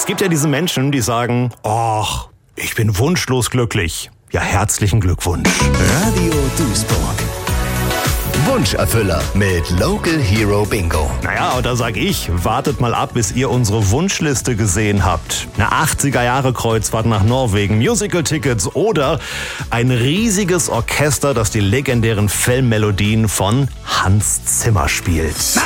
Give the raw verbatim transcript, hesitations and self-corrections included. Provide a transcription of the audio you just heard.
gibt ja diese Menschen, die sagen, ach, ich bin wunschlos glücklich. Ja, herzlichen Glückwunsch. Radio Duisburg. Wunscherfüller mit Local Hero Bingo. Naja, und da sag ich, wartet mal ab, bis ihr unsere Wunschliste gesehen habt. Eine achtziger-Jahre-Kreuzfahrt nach Norwegen, Musical-Tickets oder ein riesiges Orchester, das die legendären Filmmelodien von Hans Zimmer spielt.